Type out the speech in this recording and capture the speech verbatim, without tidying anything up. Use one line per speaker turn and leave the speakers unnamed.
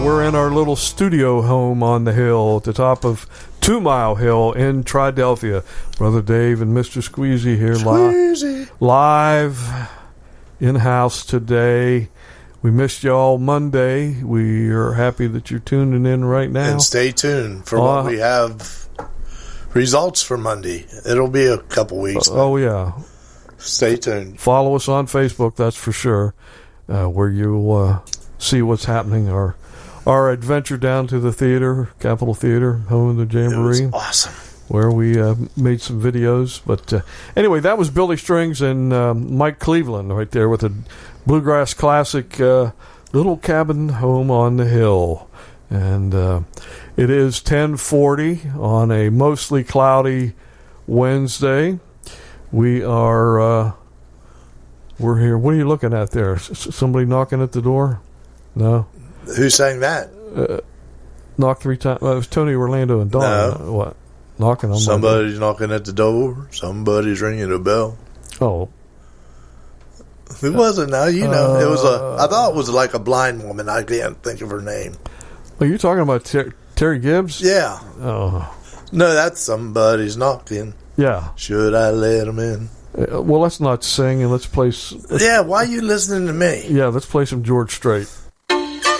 We're in our little studio home on the hill at the top of Two Mile Hill in Triadelphia. Brother Dave and Mister Squeezy here li- live in-house today. We missed you all Monday. We are happy that you're tuning in right now.
And stay tuned for
uh,
what we have results for Monday. It'll be a couple weeks.
Uh, oh, yeah.
Stay tuned.
Follow us on Facebook, that's for sure, uh, where you'll uh, see what's happening. Our our adventure down to the theater, Capitol Theater, home of the Jamboree.
It was awesome.
Where we uh, made some videos. But uh, anyway, that was Billy Strings and um, Mike Cleveland right there with a bluegrass classic, uh, Little Cabin Home on the Hill. And uh, it is ten forty on a mostly cloudy Wednesday. We are, uh, we're here. What are you looking at there? S- somebody knocking at the door? No?
Who sang that?
Uh, knock three times. Well, it was Tony Orlando and Dawn.
No.
Uh, what? Knocking on
Somebody's knocking at the door. Somebody's ringing a bell.
Oh.
Who was it now? You know.
Uh,
it was a, I thought it was like a blind woman. I can't think of her name.
Are you talking about Ter- Terry Gibbs?
Yeah.
Oh.
No, that's Somebody's Knocking.
Yeah.
Should I let him in?
Uh, well, let's not sing and let's play. S- let's,
Yeah, why are you listening to me?
Yeah, let's play some George Strait.